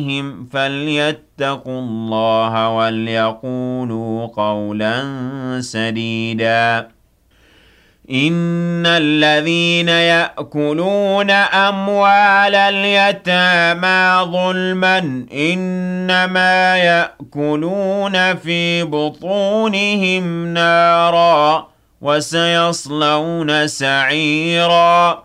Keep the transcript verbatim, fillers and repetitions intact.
بِهِمْ فَلْيَتَّقُوا اللَّهَ وَلْيَقُولُوا قَوْلًا سَدِيدًا. إِنَّ الَّذِينَ يَأْكُلُونَ أَمْوَالَ الْيَتَامَىٰ ظُلْمًا إِنَّمَا يَأْكُلُونَ فِي بُطُونِهِمْ نَارًا ۖ وَسَيَصْلَوْنَ سَعِيرًا